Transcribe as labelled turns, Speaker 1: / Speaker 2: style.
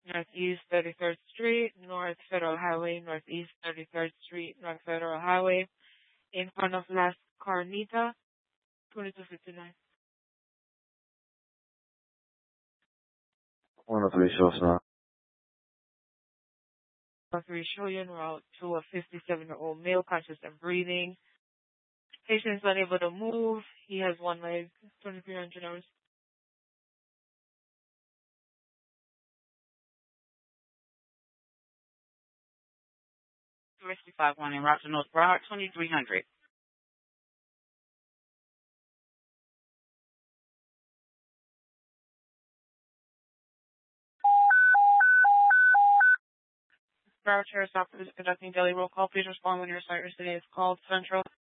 Speaker 1: Northeast 33rd Street, North Federal Highway, Northeast 33rd Street, North Federal Highway, in front of Las Carnitas, 2259.
Speaker 2: 103 shows now.
Speaker 1: 3 show you en route to a 57-year-old male conscious and breathing. Patient is unable to move. He has one leg, 2300 hours.
Speaker 3: 265-1 in route to North Broward, 2300.
Speaker 1: Broward Sheriff's Office is conducting daily roll call. Please respond when your site resident is called. Central.